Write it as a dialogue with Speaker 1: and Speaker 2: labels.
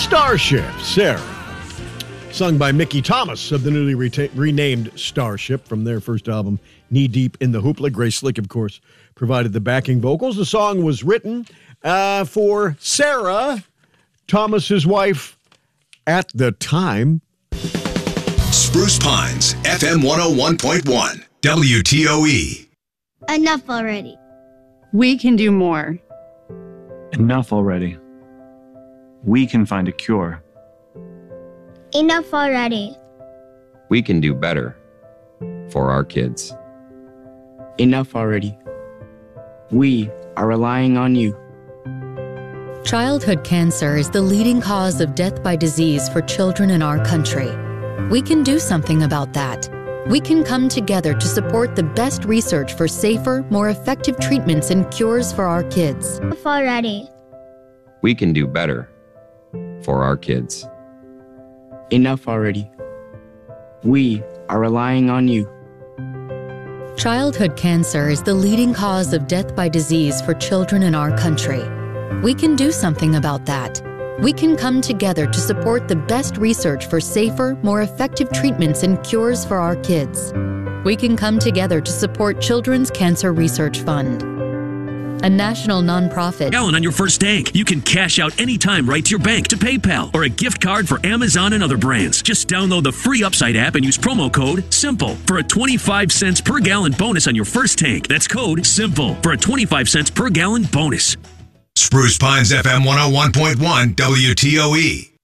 Speaker 1: Starship, Sarah. Sung by Mickey Thomas of the newly renamed Starship from their first album, Knee Deep in the Hoopla. Grace Slick, of course, provided the backing vocals. The song was written for Sarah, Thomas's wife at the time.
Speaker 2: Spruce Pines, FM 101.1, WTOE.
Speaker 3: Enough already.
Speaker 4: We can do more.
Speaker 5: Enough already. We can find a cure.
Speaker 3: Enough already.
Speaker 6: We can do better for our kids.
Speaker 7: Enough already. We are relying on you.
Speaker 8: Childhood cancer is the leading cause of death by disease for children in our country. We can do something about that. We can come together to support the best research for safer, more effective treatments and cures for our kids.
Speaker 3: Enough already.
Speaker 6: We can do better for our kids.
Speaker 7: Enough already. We are relying on you.
Speaker 8: Childhood cancer is the leading cause of death by disease for children in our country. We can do something about that. We can come together to support the best research for safer, more effective treatments and cures for our kids. We can come together to support Children's Cancer Research Fund, a national nonprofit.
Speaker 9: Gallon on your first tank. You can cash out anytime right to your bank, to PayPal, or a gift card for Amazon and other brands. Just download the free Upside app and use promo code SIMPLE for a 25 cents per gallon bonus on your first tank. That's code SIMPLE for a 25 cents per gallon bonus.
Speaker 2: Spruce Pines, FM 101.1, WTOE.